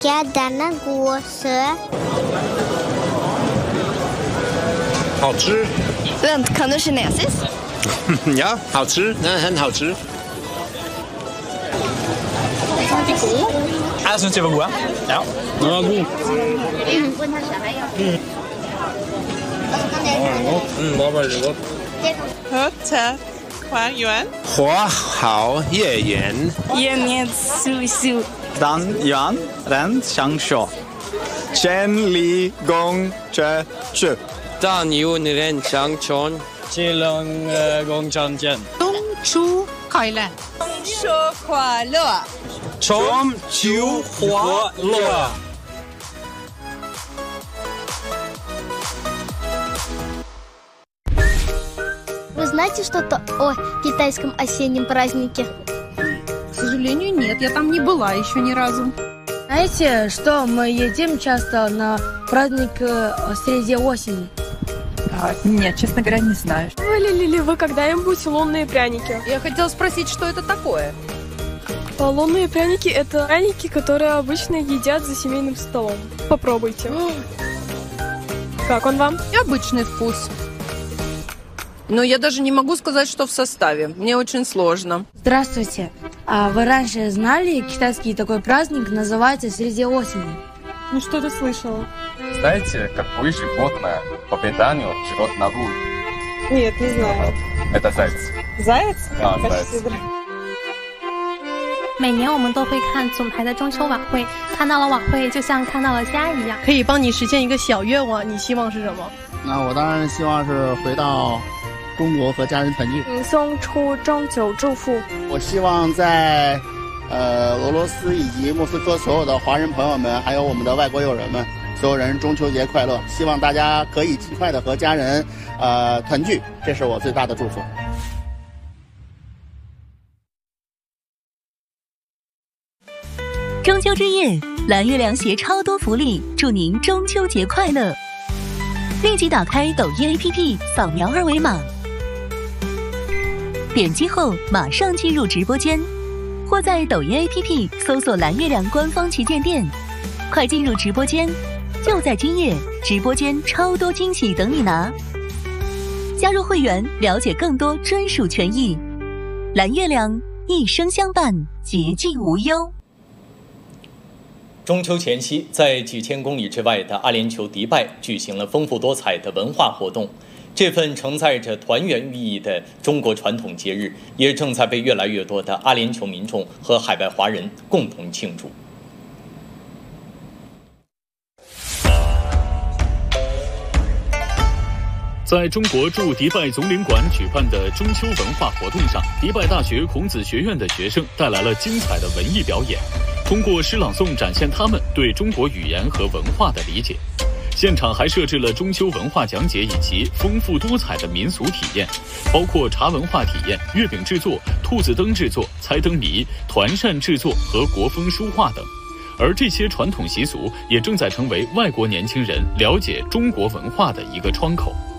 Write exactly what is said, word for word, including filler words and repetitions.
Я дана госа。 好吃。 Vent, kan du kinesisk? Ja, 好吃，那很好吃。 Jeg syns de var gode. Ja. Den var god. Mm. Mm, det var veldig godt. 和茶花园， 花好月圆， 夜面素素， 当然人相说，千里共婵娟， 但愿人相传， 七龙呃共相见。 中秋快乐， 中秋快乐， 中秋快乐。 Вы знаете что-то о китайском осеннем празднике? К сожалению, нет, я там не была еще ни разу. Знаете, что мы едим часто на праздник среди осени? А, нет, честно говоря, не знаю. Валили ли вы когда-нибудь лунные пряники? Я хотела спросить, что это такое? Лунные пряники – это пряники, которые обычно едят за семейным столом. Попробуйте. Как он вам? Необычный вкус. Но я даже не могу сказать, что в составе. Мне очень сложно. Здравствуйте. А вы раньше знали, китайский такой праздник называется «Среди осени»? Ну что ты слышала? Знаете, какое животное по преданию живет на луне? Нет, не знаю. Это заяц. Заяц? Да, заяц. 每年我们都会看总台的中秋晚会，看到了晚会就像看到了家一样。 可以帮你实现一个小愿望，你希望是什么？ 那我当然希望是回到中国和家人团聚。 嗯，送出中秋祝福。 我希望在呃俄罗斯以及莫斯科所有的华人朋友们，还有我们的外国友人们，所有人中秋节快乐！希望大家可以尽快的和家人呃团聚，这是我最大的祝福。 中秋之夜，蓝月亮携超多福利，祝您中秋节快乐！立即打开抖音 A P P， 扫描二维码，点击后马上进入直播间，或在抖音 A P P 搜索蓝月亮官方旗舰店，快进入直播间，就在今夜，直播间超多惊喜等你拿！加入会员，了解更多专属权益。蓝月亮，一生相伴，洁净无忧。 中秋前夕，在几千公里之外的阿联酋迪拜举行了丰富多彩的文化活动。这份承载着团圆寓意的中国传统节日，也正在被越来越多的阿联酋民众和海外华人共同庆祝。 在中国驻迪拜总领馆举办的中秋文化活动上，迪拜大学孔子学院的学生带来了精彩的文艺表演，通过诗朗诵展现他们对中国语言和文化的理解。现场还设置了中秋文化讲解以及丰富多彩的民俗体验，包括茶文化体验、月饼制作、兔子灯制作、猜灯谜、团扇制作和国风书画等。而这些传统习俗也正在成为外国年轻人了解中国文化的一个窗口。